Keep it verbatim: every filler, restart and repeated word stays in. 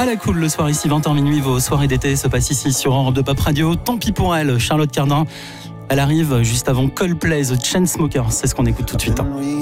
À la cool le soir ici, vingt heures minuit, vos soirées d'été se passent ici sur Europe deux Pop Radio. Tant pis pour elle, Charlotte Cardin. Elle arrive juste avant Coldplay, The Chainsmokers. C'est ce qu'on écoute tout de suite.